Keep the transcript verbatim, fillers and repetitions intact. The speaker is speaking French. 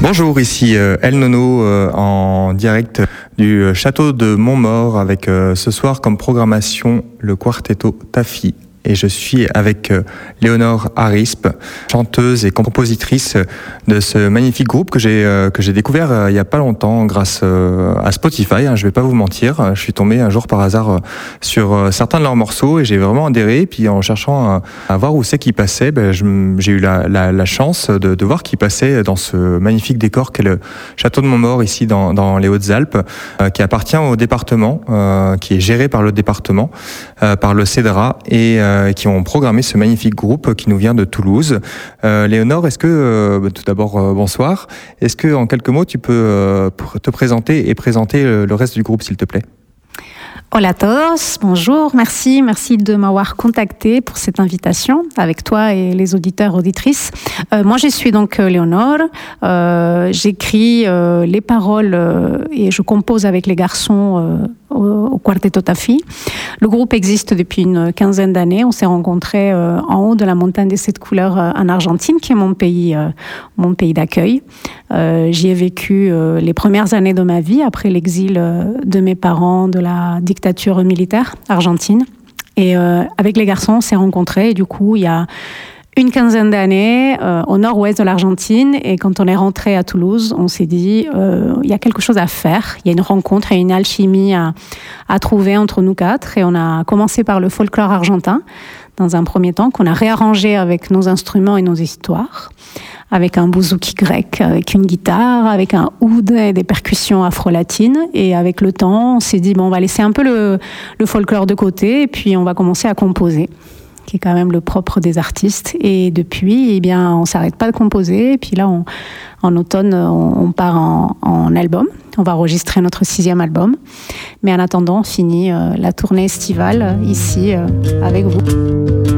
Bonjour, ici euh, El Nono euh, en direct du euh, château de Montmort avec euh, ce soir comme programmation le quartetto Tafi. Et je suis avec euh, Léonore Arispe, chanteuse et compositrice de ce magnifique groupe que j'ai euh, que j'ai découvert euh, il n'y a pas longtemps grâce euh, à Spotify. Hein, je vais pas vous mentir, je suis tombé un jour par hasard euh, sur euh, certains de leurs morceaux et j'ai vraiment adhéré. Et puis en cherchant à, à voir où c'est qu'ils passaient, ben, je, j'ai eu la, la, la chance de, de voir qu'ils passaient dans ce magnifique décor qu'est le château de Montmort ici dans, dans les Hautes-Alpes, euh, qui appartient au département, euh, qui est géré par le département, euh, par le CEDRA et euh, qui ont programmé ce magnifique groupe qui nous vient de Toulouse. Euh, Léonore, est-ce que, euh, tout d'abord, euh, bonsoir, est-ce que en quelques mots tu peux euh, te présenter et présenter le, le reste du groupe, s'il te plaît? Hola a todos, bonjour, merci, merci de m'avoir contacté pour cette invitation avec toi et les auditeurs, auditrices. Euh, moi, je suis donc euh, Léonore, euh, j'écris euh, les paroles euh, et je compose avec les garçons euh, au, au quartetto Tafi. Le groupe existe depuis une quinzaine d'années, on s'est rencontrés euh, en haut de la montagne des sept couleurs euh, en Argentine, qui est mon pays, euh, mon pays d'accueil. Euh, j'y ai vécu euh, les premières années de ma vie après l'exil euh, de mes parents de la dictature militaire argentine. Et euh, avec les garçons, on s'est rencontrés. Et du coup, il y a une quinzaine d'années, euh, au nord-ouest de l'Argentine. Et quand on est rentré à Toulouse, on s'est dit, euh, il y a quelque chose à faire. Il y a une rencontre et une alchimie à, à trouver entre nous quatre. Et on a commencé par le folklore argentin, dans un premier temps, qu'on a réarrangé avec nos instruments et nos histoires, avec un bouzouki grec, avec une guitare, avec un oud et des percussions afro-latines. Et avec le temps, on s'est dit, bon, on va laisser un peu le, le folklore de côté et puis on va commencer à composer, qui est quand même le propre des artistes. Et depuis, eh bien, on ne s'arrête pas de composer. Et puis là, on, en automne, on, on part en, en album. On va enregistrer notre sixième album. Mais en attendant, on finit euh, la tournée estivale euh, ici euh, avec vous.